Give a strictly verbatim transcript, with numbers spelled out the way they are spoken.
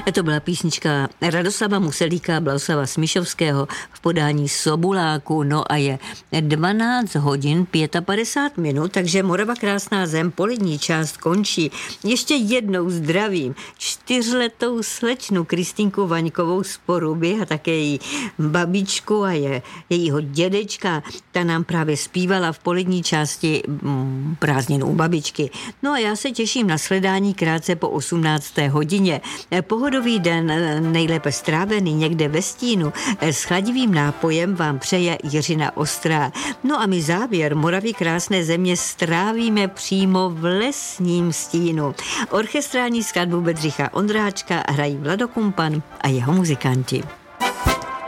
To byla písnička Radoslava Muselíka, Blahoslava Smišovského v podání Sobuláku. No a je dvanáct hodin padesát pět minut, takže Morava krásná zem, polední část končí. Ještě jednou zdravím čtyřletou slečnu Kristýnku Vaňkovou z Poruby a také její babičku a je, jejího dědečka. Ta nám právě zpívala v polední části mm, prázdnin u babičky. No a já se těším na shledání krátce po osmnácté hodině. Pohodový den, nejlépe strávený někde ve stínu, s chladivým nápojem vám přeje Jiřina Ostrá. No a my závěr Moravy krásné země strávíme přímo v lesním stínu. Orchestrální skladbu Bedřicha Ondráčka hrají Vlado Kumpan a jeho muzikanti.